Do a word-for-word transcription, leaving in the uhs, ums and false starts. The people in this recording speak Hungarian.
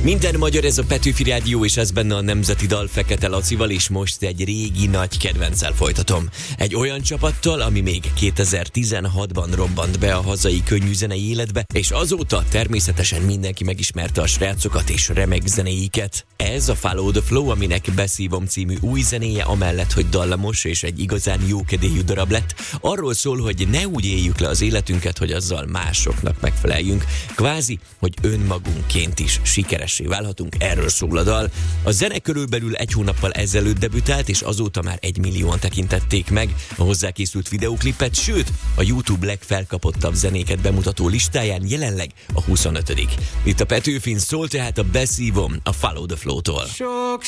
Minden magyar, ez a Petőfi Rádió, és ez benne a nemzeti dal Fekete Lacival, és most egy régi nagy kedvenccel folytatom. Egy olyan csapattal, ami még kétezer-tizenhatban robbant be a hazai könnyű zenei életbe, és azóta természetesen mindenki megismerte a srácokat és remek zenéiket. Ez a Follow the Flow, aminek Beszívom című új zenéje, amellett, hogy dallamos és egy igazán jókedélyű darab lett, arról szól, hogy ne úgy éljük le az életünket, hogy azzal másoknak megfeleljünk. Kvázi, hogy önmagunkként is sikeressé válhatunk, erről szól a dal. A zene körülbelül egy hónappal ezelőtt debütált, és azóta már egy millióan tekintették meg a hozzákészült videóklipet, sőt, a YouTube legfelkapottabb zenéket bemutató listáján jelenleg a huszonötödik Itt a Petőfin szól tehát a Beszívom a Follow the Flow-tól. Sok